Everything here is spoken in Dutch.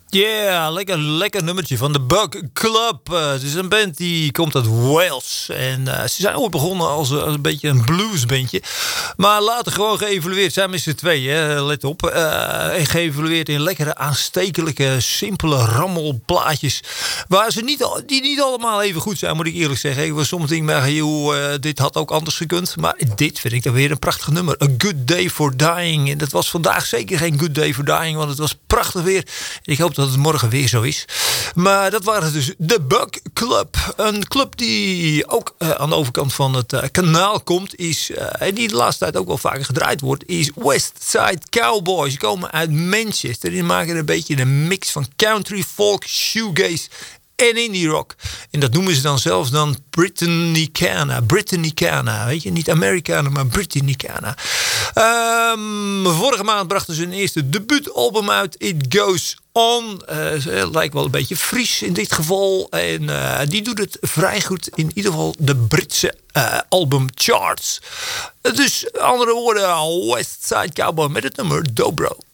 Yeah, lekker nummertje van de Bug Club. Het is een band die komt uit Wales. En ze zijn ooit begonnen als een beetje een bluesbandje. Maar later gewoon geëvolueerd. Zijn met z'n tweeën, let op. En geëvolueerd in lekkere, aanstekelijke, simpele rammelplaatjes. Die niet allemaal even goed zijn, moet ik eerlijk zeggen. Ik was soms denk ik, dit had ook anders gekund. Maar dit vind ik dan weer een prachtig nummer. A Good Day for Dying. En dat was vandaag zeker geen Good Day for Dying. Want het was prachtig weer. Ik hoop dat het morgen weer zo is. Maar dat waren dus de Bug Club. Een club die ook aan de overkant van het kanaal komt. En die de laatste tijd ook wel vaker gedraaid wordt. Is Westside Cowboys. Die komen uit Manchester. Die maken een beetje een mix van country, folk, shoegaze en indie rock. En dat noemen ze dan zelfs dan Britannicana. Weet je, niet Americana, maar Britannicana. Vorige maand brachten ze hun eerste debuutalbum uit. It Goes On. Lijkt wel een beetje Fries in dit geval. En die doet het vrij goed. In ieder geval de Britse albumcharts. Dus andere woorden, Westside Cowboy met het nummer Dobro.